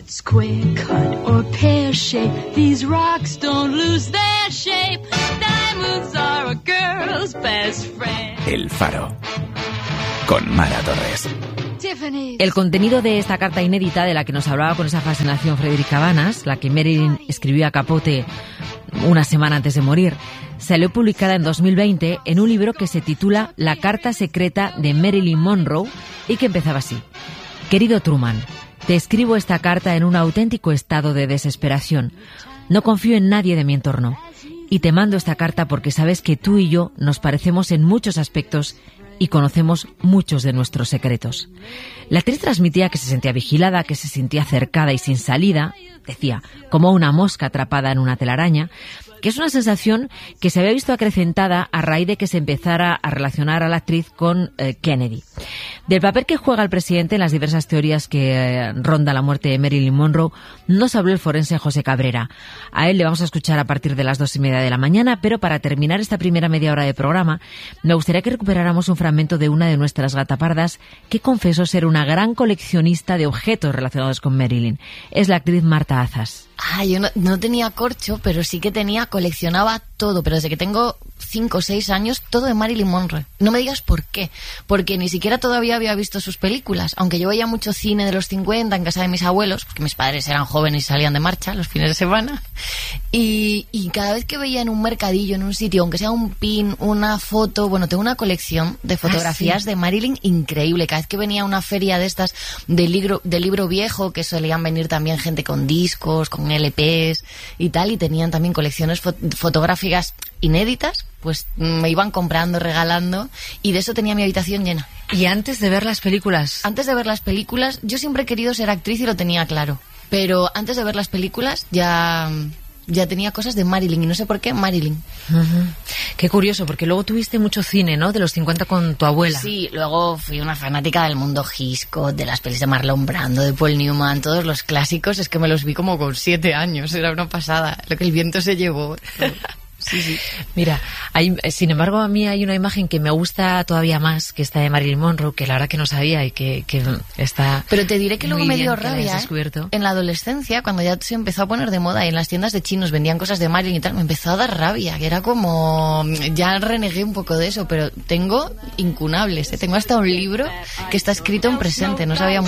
Square cut or pear shape, these rocks don't lose their shape. Diamonds are a girl's best friend. El Faro, con Mara Torres. El contenido de esta carta inédita de la que nos hablaba con esa fascinación Frederick Cabanas, la que Marilyn escribió a capote una semana antes de morir, salió publicada en 2020 en un libro que se titula La carta secreta de Marilyn Monroe y que empezaba así. Querido Truman, te escribo esta carta en un auténtico estado de desesperación. No confío en nadie de mi entorno. Y te mando esta carta porque sabes que tú y yo nos parecemos en muchos aspectos y conocemos muchos de nuestros secretos. La actriz transmitía que se sentía vigilada, que se sentía cercada y sin salida, decía, como una mosca atrapada en una telaraña, que es una sensación que se había visto acrecentada a raíz de que se empezara a relacionar a la actriz con Kennedy. Del papel que juega el presidente en las diversas teorías que rondan la muerte de Marilyn Monroe, nos habló el forense José Cabrera. A él le vamos a escuchar a partir de las 2:30 de la mañana, pero para terminar esta primera media hora de programa, me gustaría que recuperáramos un fragmento de una de nuestras gatapardas que confesó ser una gran coleccionista de objetos relacionados con Marilyn. Es la actriz Marta Azas. Yo no tenía corcho, pero sí que coleccionaba todo, pero desde que tengo 5 o 6 años, todo de Marilyn Monroe. No me digas por qué, porque ni siquiera todavía había visto sus películas, aunque yo veía mucho cine de los 50 en casa de mis abuelos, porque mis padres eran jóvenes y salían de marcha los fines de semana, y cada vez que veía en un mercadillo, en un sitio, aunque sea un pin, una foto, bueno, tengo una colección de fotografías de Marilyn increíble. Cada vez que venía a una feria de estas de libro viejo, que solían venir también gente con discos, con LPs y tal, y tenían también colecciones fotográficas inéditas, pues me iban comprando, regalando, y de eso tenía mi habitación llena. ¿Y antes de ver las películas? Antes de ver las películas, yo siempre he querido ser actriz y lo tenía claro, pero antes de ver las películas ya tenía cosas de Marilyn, y no sé por qué Marilyn. Uh-huh. Qué curioso, porque luego tuviste mucho cine, ¿no?, de los 50 con tu abuela. Sí, luego fui una fanática del mundo Hitchcock, de las pelis de Marlon Brando, de Paul Newman, todos los clásicos, es que me los vi como con 7 años, era una pasada, lo que el viento se llevó. Sí. Mira, sin embargo, a mí hay una imagen que me gusta todavía más, que esta de Marilyn Monroe, que la verdad que no sabía y que está. Pero te diré que luego me dio rabia, en la adolescencia, cuando ya se empezó a poner de moda y en las tiendas de chinos vendían cosas de Marilyn y tal, me empezó a dar rabia, que era como, ya renegué un poco de eso, pero tengo incunables, Tengo hasta un libro que está escrito en presente, no sabía